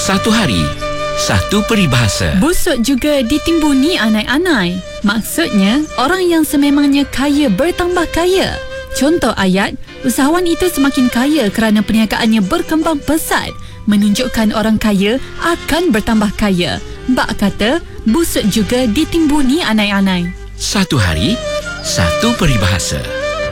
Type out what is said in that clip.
Satu hari, satu peribahasa. Busuk juga ditimbuni anai-anai. Maksudnya, orang yang sememangnya kaya bertambah kaya. Contoh ayat, usahawan itu semakin kaya kerana perniagaannya berkembang pesat, menunjukkan orang kaya akan bertambah kaya. Bak kata, busuk juga ditimbuni anai-anai. Satu hari, satu peribahasa.